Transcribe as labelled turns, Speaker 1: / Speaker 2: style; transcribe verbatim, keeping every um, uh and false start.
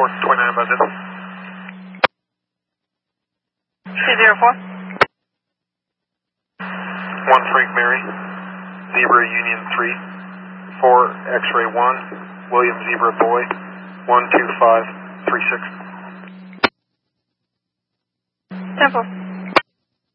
Speaker 1: four twenty-nine about this.
Speaker 2: C zero four.
Speaker 1: one Frank Mary, Zebra Union three, four X-ray one, William Zebra Boy, one two five three six.
Speaker 2: Temple.